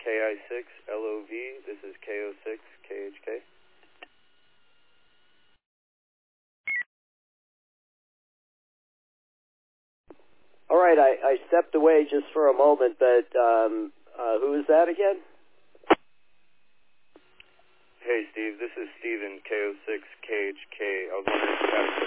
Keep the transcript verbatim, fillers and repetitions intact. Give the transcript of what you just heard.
I six L O V. This is K O six K H K. All right, I, I stepped away just for a moment, but um, uh, who is that again? Hey, Steve, this is Steven, K O six K H K. I was wondering if you had a quick